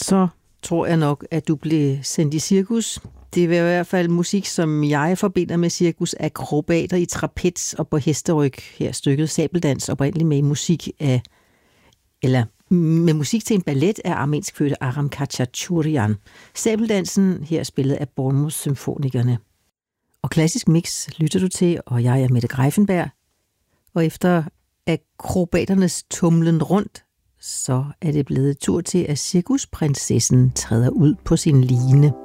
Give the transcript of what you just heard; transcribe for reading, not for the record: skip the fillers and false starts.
så tror jeg nok, at du blev sendt i cirkus. Det er i hvert fald musik, som jeg forbinder med cirkus. Akrobater i trapez og på hesteryg. Her stykket Sabeldans oprindeligt med musik til en ballet af armensk fødte Aram Khachaturian. Sabeldansen her spillet af Bournemouth Symfonikerne. Og Klassisk Mix lytter du til, og jeg er Mette Greiffenberg. Og efter akrobaternes tumlen rundt, så er det blevet tur til, at cirkusprinsessen træder ud på sin line.